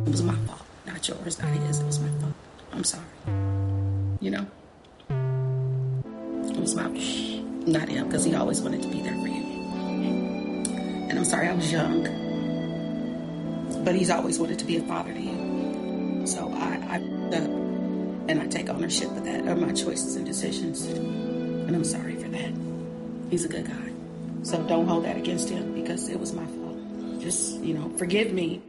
It was my fault, not yours, not his. It was my fault. I'm sorry. You know? It was my fault, not him, because he always wanted to be there for you. And I'm sorry I was young, but he's always wanted to be a father to you. So I and I take ownership of that, of my choices and decisions. And I'm sorry for that. He's a good guy. So don't hold that against him, because it was my fault. Just, forgive me